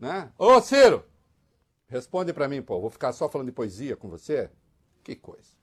né? Ô, Ciro! Responde pra mim, pô. Vou ficar só falando de poesia com você? Que coisa.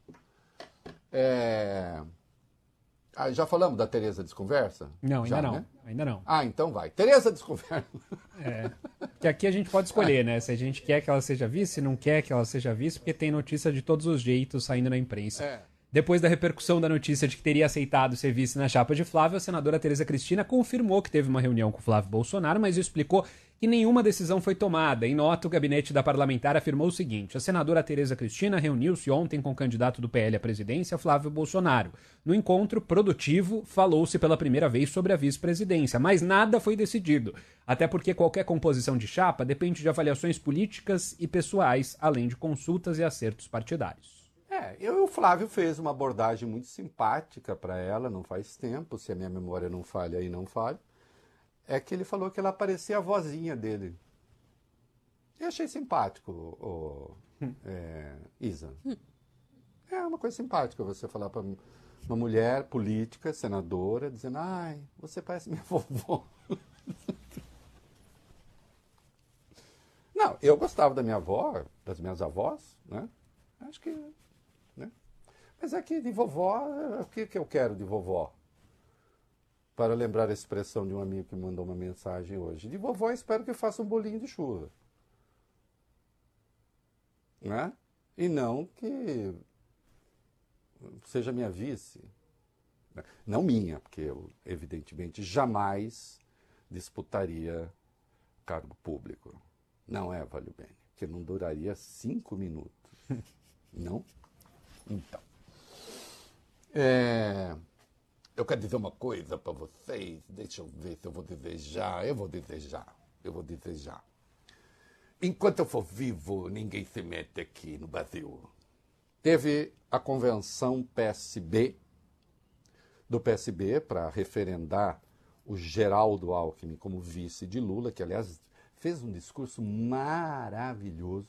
Já falamos da Tereza Desconversa? Não, ainda Já, não. Né? Ainda não. Ah, então vai. Tereza Desconversa. Que aqui a gente pode escolher, né? Se a gente quer que ela seja vice, se não quer que ela seja vice, porque tem notícia de todos os jeitos saindo na imprensa. Depois da repercussão da notícia de que teria aceitado ser vice na chapa de Flávio, a senadora Tereza Cristina confirmou que teve uma reunião com Flávio Bolsonaro, mas explicou que nenhuma decisão foi tomada. Em nota, o gabinete da parlamentar afirmou o seguinte: a senadora Tereza Cristina reuniu-se ontem com o candidato do PL à presidência, Flávio Bolsonaro. No encontro produtivo, falou-se pela primeira vez sobre a vice-presidência, mas nada foi decidido, até porque qualquer composição de chapa depende de avaliações políticas e pessoais, além de consultas e acertos partidários. O Flávio fez uma abordagem muito simpática para ela, não faz tempo, se a minha memória não falha aí, não falha. É que ele falou que ela parecia a vozinha dele. Eu achei simpático, Isa. É uma coisa simpática você falar para uma mulher política, senadora, dizendo: ai, você parece minha vovó. Não, eu gostava da minha avó, das minhas avós, né? Acho que... né? Mas é que de vovó, o que eu quero de vovó? Para lembrar a expressão de um amigo que me mandou uma mensagem hoje. De vovó, espero que faça um bolinho de chuva. Né? E não que seja minha vice. Não minha, porque eu, evidentemente, jamais disputaria cargo público. Não é, Valeu Bene, que não duraria 5 minutos. Não? Então. Eu quero dizer uma coisa para vocês. Deixa eu ver se eu vou desejar. Eu vou desejar. Enquanto eu for vivo, ninguém se mete aqui no Brasil. Teve a convenção do PSB para referendar o Geraldo Alckmin como vice de Lula, que, aliás, fez um discurso maravilhoso.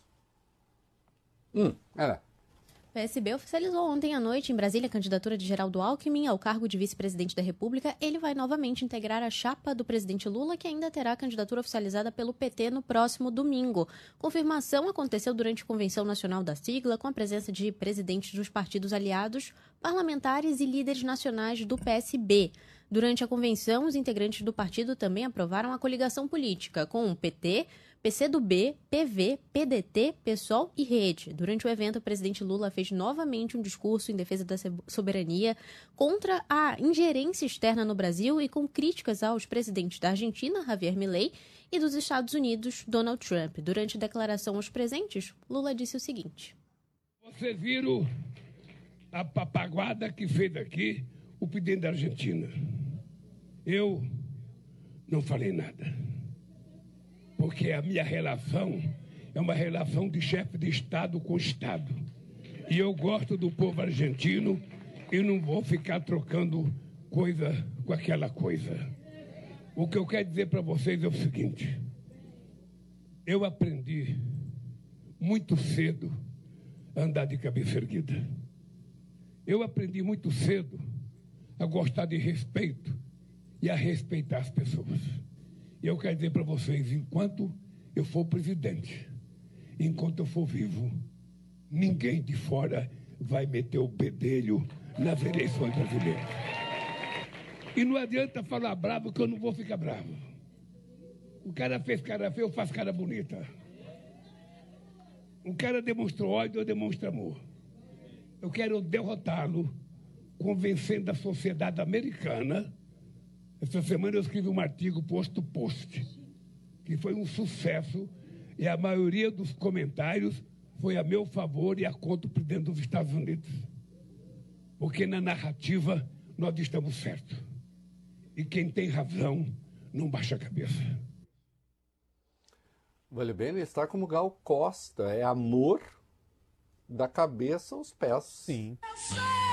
O PSB oficializou ontem à noite em Brasília a candidatura de Geraldo Alckmin ao cargo de vice-presidente da República. Ele vai novamente integrar a chapa do presidente Lula, que ainda terá a candidatura oficializada pelo PT no próximo domingo. Confirmação aconteceu durante a Convenção Nacional da sigla, com a presença de presidentes dos partidos aliados, parlamentares e líderes nacionais do PSB. Durante a convenção, os integrantes do partido também aprovaram a coligação política com o PT, PCdoB, PV, PDT, PSOL e Rede. Durante o evento, o presidente Lula fez novamente um discurso em defesa da soberania, contra a ingerência externa no Brasil e com críticas aos presidentes da Argentina, Javier Milei, e dos Estados Unidos, Donald Trump. Durante a declaração aos presentes, Lula disse o seguinte: Vocês viram a papaguada que fez aqui o presidente da Argentina. Eu não falei nada, porque a minha relação é uma relação de chefe de Estado com Estado. E eu gosto do povo argentino e não vou ficar trocando coisa com aquela coisa. O que eu quero dizer para vocês é o seguinte: eu aprendi muito cedo a andar de cabeça erguida. Eu aprendi muito cedo a gostar de respeito e a respeitar as pessoas. E eu quero dizer para vocês, enquanto eu for presidente, enquanto eu for vivo, ninguém de fora vai meter o bedelho nas eleições brasileiras. E não adianta falar bravo, que eu não vou ficar bravo. O cara fez cara feia, eu faço cara bonita. O cara demonstrou ódio, eu demonstro amor. Eu quero derrotá-lo, convencendo a sociedade americana. Essa semana eu escrevi um artigo posto Post, que foi um sucesso, e a maioria dos comentários foi a meu favor e a contra o presidente dos Estados Unidos. Porque na narrativa nós estamos certos. E quem tem razão não baixa a cabeça. Vale bem, ele está como Gal Costa, é amor da cabeça aos pés. Sim.